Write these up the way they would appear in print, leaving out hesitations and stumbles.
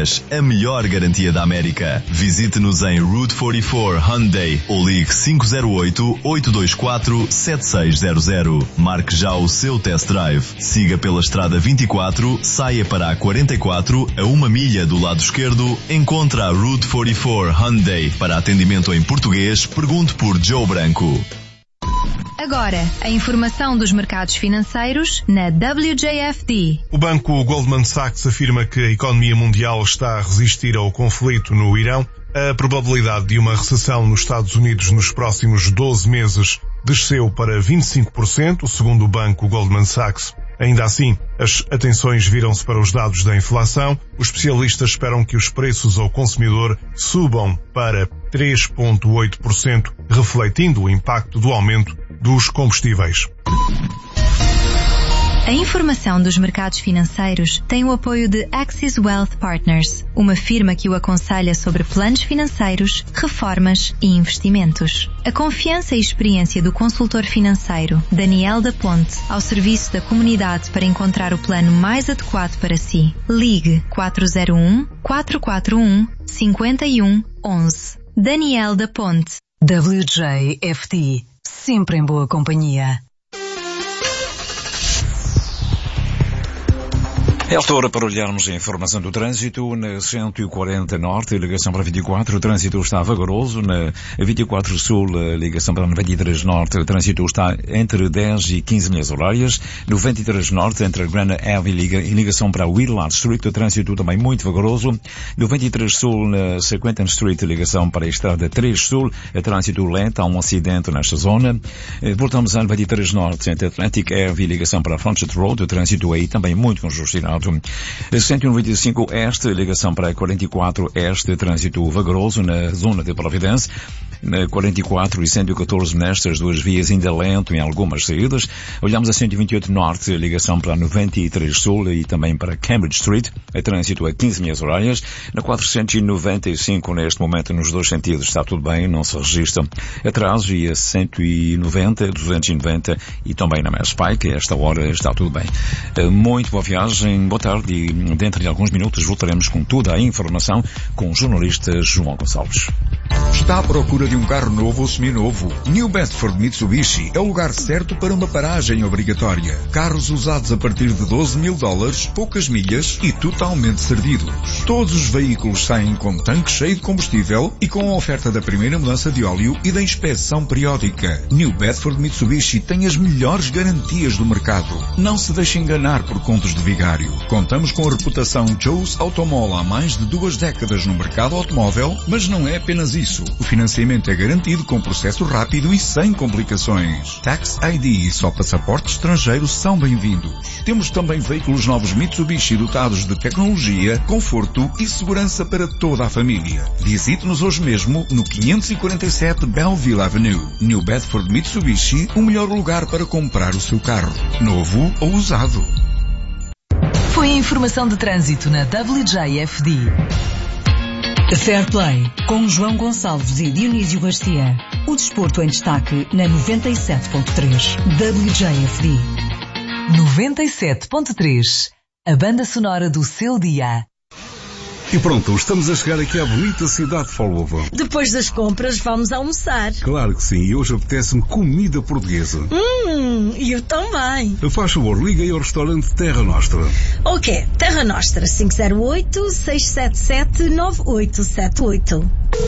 Dias, a melhor garantia da América. Visite-nos em Route 44 Hyundai ou ligue 508-824-7600. Marque já o seu test drive. Siga pela Estrada 24, saia para a 44, a 1 milha do lado esquerdo, encontra a Route 44 Hyundai. Para atendimento em português, pergunte por Joe Branco. Agora, a informação dos mercados financeiros na WJFD. O banco Goldman Sachs afirma que a economia mundial está a resistir ao conflito no Irão. A probabilidade de uma recessão nos Estados Unidos nos próximos 12 meses desceu para 25%, segundo o banco Goldman Sachs. Ainda assim, as atenções viram-se para os dados da inflação. Os especialistas esperam que os preços ao consumidor subam para 3,8%, refletindo o impacto do aumento dos combustíveis. A informação dos mercados financeiros tem o apoio de Axis Wealth Partners, uma firma que o aconselha sobre planos financeiros, reformas e investimentos. A confiança e experiência do consultor financeiro Daniel da Ponte ao serviço da comunidade para encontrar o plano mais adequado para si. Ligue 401-441-5111. Daniel da Ponte. WJFD, sempre em boa companhia. É altura para olharmos a informação do trânsito. Na 140 Norte, ligação para 24, o trânsito está vagaroso. Na 24 Sul, ligação para 93 Norte, o trânsito está entre 10 e 15 milhas horárias. No 23 Norte, entre a Grand Avenue e ligação para Willard Street, o trânsito também muito vagaroso. No 23 Sul, na 50 Street, ligação para a Estrada 3 Sul, o trânsito lento, há um acidente nesta zona. Voltamos a 23 Norte, entre Atlantic Avenue e ligação para Frontage Road, o trânsito aí também muito congestionado. 195 Este, ligação para 44 Este, trânsito vagaroso na zona de Providence. Na 44 e 114 nestas duas vias ainda lento em algumas saídas. Olhamos a 128 Norte, ligação para 93 Sul e também para Cambridge Street, a trânsito a 15 milhas horárias. Na 495 neste momento nos dois sentidos está tudo bem, não se registra atraso, e a 190, 290 e também na Mass Pike, a esta hora está tudo bem. Muito boa viagem, boa tarde, e dentro de alguns minutos voltaremos com toda a informação com o jornalista João Gonçalves. Está à procura de um carro novo ou seminovo? New Bedford Mitsubishi é o lugar certo para uma paragem obrigatória. Carros usados a partir de $12.000, poucas milhas e totalmente servidos. Todos os veículos saem com tanque cheio de combustível e com a oferta da primeira mudança de óleo e da inspeção periódica. New Bedford Mitsubishi tem as melhores garantias do mercado. Não se deixe enganar por contos de vigário. Contamos com a reputação Joe's Automall há mais de 2 décadas no mercado automóvel, mas não é apenas isso. O financiamento é garantido com processo rápido e sem complicações. Tax ID e só passaportes estrangeiros são bem-vindos. Temos também veículos novos Mitsubishi dotados de tecnologia, conforto e segurança para toda a família. Visite-nos hoje mesmo no 547 Belleville Avenue. New Bedford Mitsubishi, o melhor lugar para comprar o seu carro, novo ou usado. Foi a informação de trânsito na WJFD. Fair Play, com João Gonçalves e Dionísio Garcia. O desporto em destaque na 97.3. WJFD. 97.3. A banda sonora do seu dia. E pronto, estamos a chegar aqui à bonita cidade de Fall River. Depois das compras, vamos almoçar. Claro que sim, e hoje apetece-me comida portuguesa. Eu também. Faz favor, liga aí ao restaurante Terra Nostra. Ok, Terra Nostra, 508-677-9878.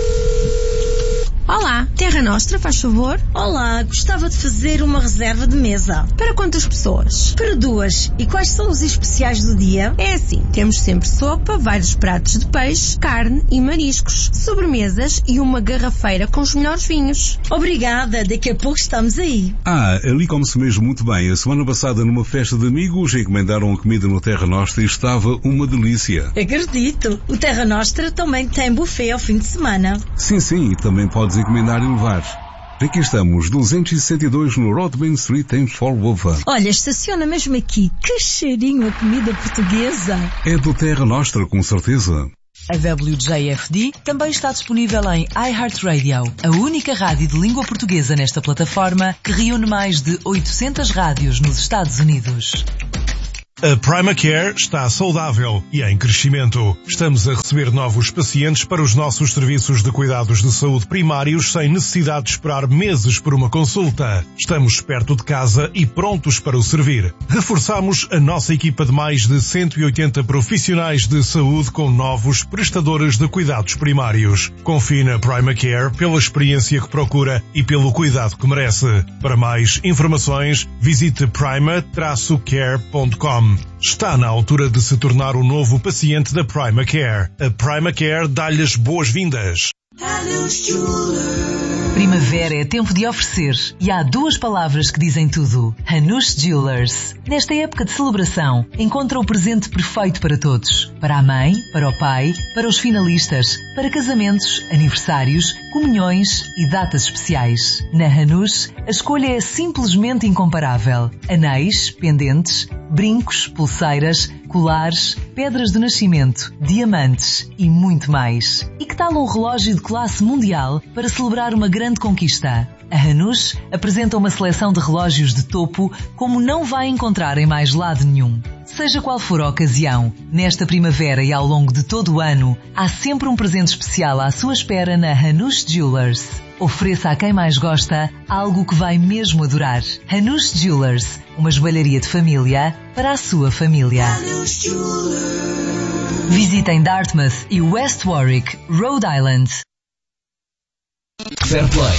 Olá, Terra Nostra, faz favor? Olá, gostava de fazer uma reserva de mesa. Para quantas pessoas? Para 2. E quais são os especiais do dia? É assim, temos sempre sopa, vários pratos de peixe, carne e mariscos, sobremesas e uma garrafeira com os melhores vinhos. Obrigada, daqui a pouco estamos aí. Ali come-se mesmo muito bem. A semana passada, numa festa de amigos, encomendaram a comida no Terra Nostra e estava uma delícia. Acredito. O Terra Nostra também tem buffet ao fim de semana. Sim, e também podes encomendar e levar. Aqui estamos, 262 no Rodman Street em Fall River. Olha, estaciona mesmo aqui. Que cheirinho a comida portuguesa. É do Terra Nostra, com certeza. A WJFD também está disponível em iHeartRadio, a única rádio de língua portuguesa nesta plataforma que reúne mais de 800 rádios nos Estados Unidos. A PrimaCare está saudável e em crescimento. Estamos a receber novos pacientes para os nossos serviços de cuidados de saúde primários sem necessidade de esperar meses por uma consulta. Estamos perto de casa e prontos para o servir. Reforçamos a nossa equipa de mais de 180 profissionais de saúde com novos prestadores de cuidados primários. Confie na PrimaCare pela experiência que procura e pelo cuidado que merece. Para mais informações, visite prima-care.com. Está na altura de se tornar um novo paciente da PrimaCare. A PrimaCare dá-lhe as boas-vindas. Primavera é tempo de oferecer e há duas palavras que dizem tudo. Hanush Jewelers. Nesta época de celebração, encontra o presente perfeito para todos. Para a mãe, para o pai, para os finalistas, para casamentos, aniversários, comunhões e datas especiais. Na Hanush, a escolha é simplesmente incomparável. Anéis, pendentes, brincos, pulseiras, colares, pedras de nascimento, diamantes e muito mais. E que tal um relógio de classe mundial para celebrar uma grande conquista? A Hanush apresenta uma seleção de relógios de topo como não vai encontrar em mais lado nenhum. Seja qual for a ocasião, nesta primavera e ao longo de todo o ano, há sempre um presente especial à sua espera na Hanush Jewelers. Ofereça a quem mais gosta algo que vai mesmo adorar. Hanush Jewelers, uma joalharia de família para a sua família. Visitem Dartmouth e West Warwick, Rhode Island. Fair Play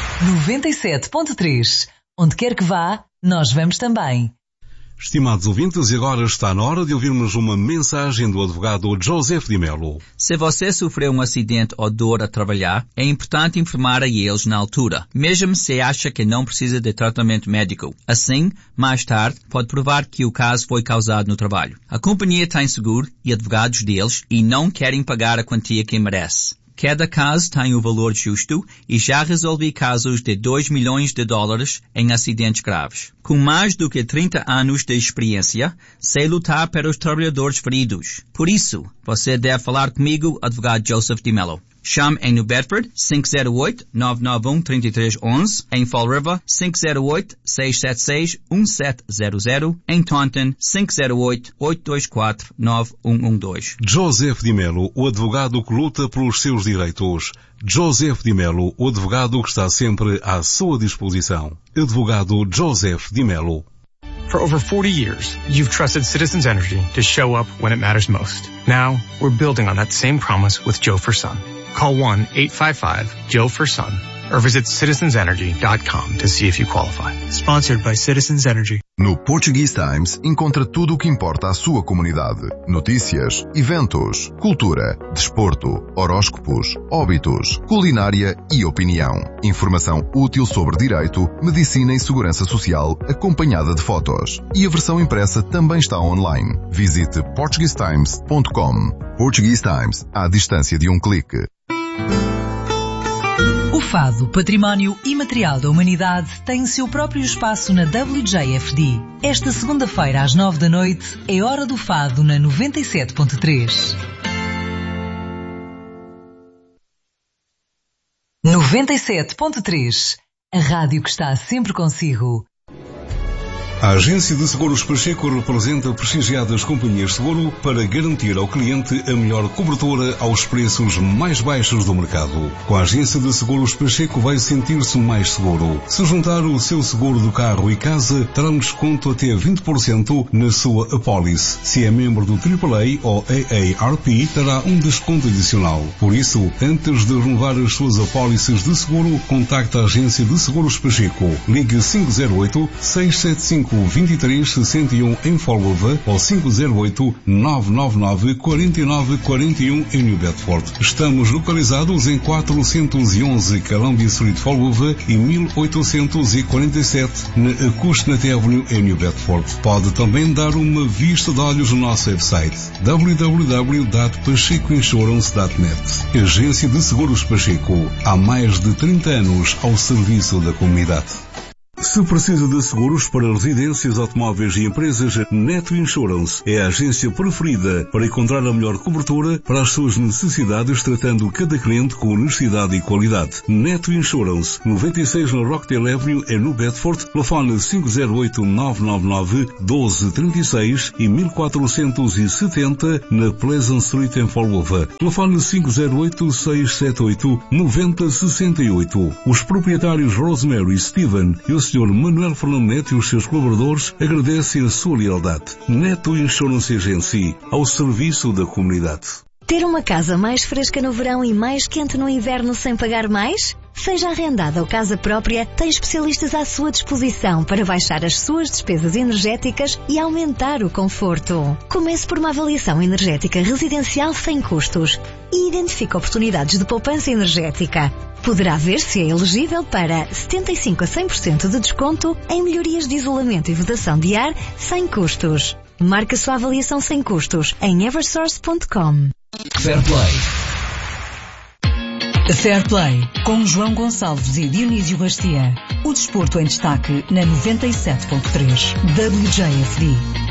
97.3. Onde quer que vá, nós vamos também. Estimados ouvintes, e agora está na hora de ouvirmos uma mensagem do advogado Joseph Di Mello. Se você sofreu um acidente ou dor a trabalhar, é importante informar a eles na altura, mesmo se acha que não precisa de tratamento médico. Assim, mais tarde, pode provar que o caso foi causado no trabalho. A companhia tem seguro e advogados deles e não querem pagar a quantia que merece. Cada caso tem o valor justo e já resolvi casos de $2 milhões em acidentes graves. Com mais do que 30 anos de experiência, sei lutar pelos trabalhadores feridos. Por isso, você deve falar comigo, advogado Joseph Di Mello. Chame em New Bedford 508-991-3311, em Fall River 508-676-1700, em Taunton 508-824-9112. Joseph Di Mello, o advogado que luta pelos seus direitos. Joseph Di Mello, o advogado que está sempre à sua disposição. Advogado Joseph Di Mello. For over 40 years, you've trusted Citizens Energy to show up when it matters most. Now, we're building on that same promise with Joe for Sun. Call 1-855-JOE-FOR-SUN or visit citizensenergy.com to see if you qualify. Sponsored by Citizens Energy. No Portuguese Times encontra tudo o que importa à sua comunidade. Notícias, eventos, cultura, desporto, horóscopos, óbitos, culinária e opinião. Informação útil sobre direito, medicina e segurança social, acompanhada de fotos. E a versão impressa também está online. Visite portuguesetimes.com. Portuguese Times, à distância de um clique. O fado, património imaterial da humanidade, tem seu próprio espaço na WJFD. Esta segunda-feira às 9 da noite é Hora do Fado na 97.3. 97.3. A rádio que está sempre consigo. A Agência de Seguros Pacheco representa prestigiadas companhias de seguro para garantir ao cliente a melhor cobertura aos preços mais baixos do mercado. Com a Agência de Seguros Pacheco vai sentir-se mais seguro. Se juntar o seu seguro do carro e casa, terá um desconto até 20% na sua apólice. Se é membro do AAA ou AARP, terá um desconto adicional. Por isso, antes de renovar as suas apólices de seguro, contacte a Agência de Seguros Pacheco. Ligue 508-675-2361 em Fall River ou 508-999-4941 em New Bedford. Estamos localizados em 411 Columbia Street, Fall River e 1847 na Acushnet Avenue em New Bedford. Pode também dar uma vista de olhos no nosso website www.pachecoinsurance.net. Agência de Seguros Pacheco. Há mais de 30 anos ao serviço da comunidade. Se precisa de seguros para residências, automóveis e empresas, Neto Insurance é a agência preferida para encontrar a melhor cobertura para as suas necessidades, tratando cada cliente com honestidade e qualidade. Neto Insurance, 96 na Rockdale Avenue, no Bedford, telefone 508-999-1236 e 1470 na Pleasant Street em Fall River. Telefone 508-678-9068. Os proprietários Rosemary, Steven e o Sr. Manuel Fernando Neto e os seus colaboradores agradecem a sua lealdade. Neto Insurance Agency, ao serviço da comunidade. Ter uma casa mais fresca no verão e mais quente no inverno sem pagar mais? Seja arrendada ou casa própria, tem especialistas à sua disposição para baixar as suas despesas energéticas e aumentar o conforto. Comece por uma avaliação energética residencial sem custos e identifique oportunidades de poupança energética. Poderá ver se é elegível para 75 a 100% de desconto em melhorias de isolamento e vedação de ar sem custos. Marque a sua avaliação sem custos em eversource.com. Fair Play. Fair Play, com João Gonçalves e Dionísio Bastia. O desporto em destaque na 97.3 WJFD.